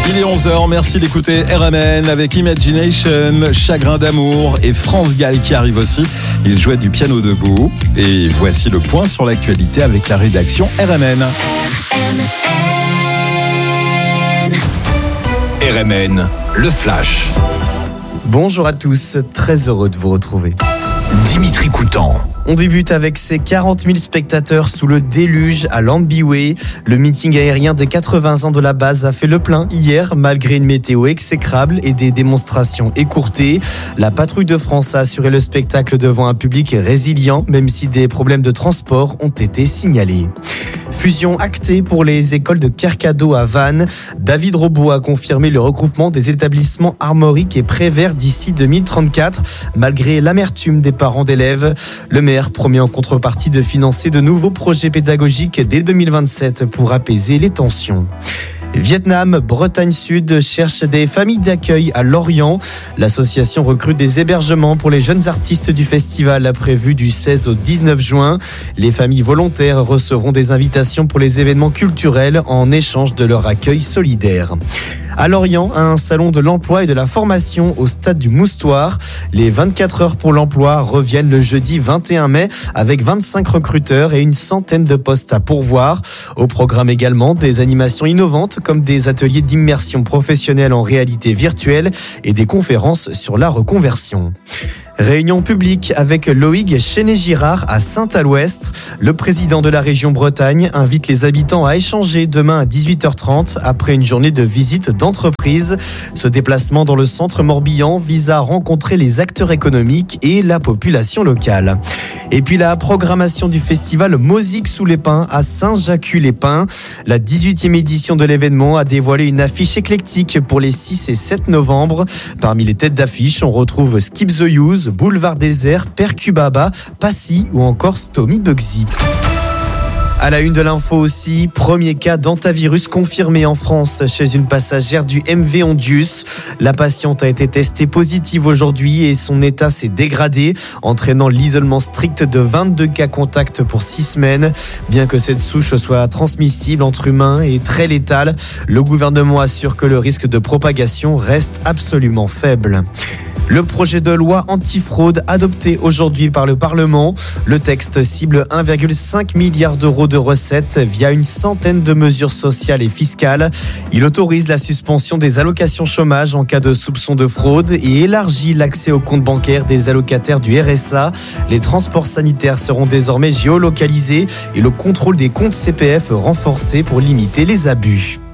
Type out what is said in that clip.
Il est 11h, merci d'écouter RMN avec Imagination, Chagrin d'amour et France Gall qui arrive aussi. Il jouait du piano debout et voici le point sur l'actualité avec la rédaction RMN. RMN, le Flash. Bonjour à tous, très heureux de vous retrouver. Dimitri Coutan. On débute avec ces 40 000 spectateurs sous le déluge à Lambyway. Le meeting aérien des 80 ans de la base a fait le plein hier, malgré une météo exécrable et des démonstrations écourtées. La patrouille de France a assuré le spectacle devant un public résilient, même si des problèmes de transport ont été signalés. Fusion actée pour les écoles de Kercado à Vannes. David Robot a confirmé le regroupement des établissements Armorique et Prévert d'ici 2034, malgré l'amertume des parents d'élèves. Le maire promet en contrepartie de financer de nouveaux projets pédagogiques dès 2027 pour apaiser les tensions. Vietnam, Bretagne Sud cherche des familles d'accueil à Lorient. L'association recrute des hébergements pour les jeunes artistes du festival prévu du 16 au 19 juin. Les familles volontaires recevront des invitations pour les événements culturels en échange de leur accueil solidaire. À Lorient, un salon de l'emploi et de la formation au stade du Moustoir. Les 24 heures pour l'emploi reviennent le jeudi 21 mai avec 25 recruteurs et une centaine de postes à pourvoir. Au programme également des animations innovantes comme des ateliers d'immersion professionnelle en réalité virtuelle et des conférences sur la reconversion. Réunion publique avec Loïc Chenet-Girard à Saint-Aloest. Le président de la région Bretagne invite les habitants à échanger demain à 18h30 après une journée de visite d'entreprise. Ce déplacement dans le centre Morbihan vise à rencontrer les acteurs économiques et la population locale. Et puis la programmation du festival Musique sous les pins à Saint-Jacques-les-Pins. La 18e édition de l'événement a dévoilé une affiche éclectique pour les 6 et 7 novembre. Parmi les têtes d'affiche, on retrouve Skip the Use, Boulevard Désert, Percubaba, Passy ou encore Stomy Bugsy. À la une de l'info aussi, premier cas d'hantavirus confirmé en France chez une passagère du MV Ondius. La patiente a été testée positive aujourd'hui et son état s'est dégradé, entraînant l'isolement strict de 22 cas contacts pour 6 semaines. Bien que cette souche soit transmissible entre humains et très létale, le gouvernement assure que le risque de propagation reste absolument faible. Le projet de loi antifraude adopté aujourd'hui par le Parlement. Le texte cible 1,5 milliard d'euros de recettes via une centaine de mesures sociales et fiscales. Il autorise la suspension des allocations chômage en cas de soupçon de fraude et élargit l'accès aux comptes bancaires des allocataires du RSA. Les transports sanitaires seront désormais géolocalisés et le contrôle des comptes CPF renforcé pour limiter les abus.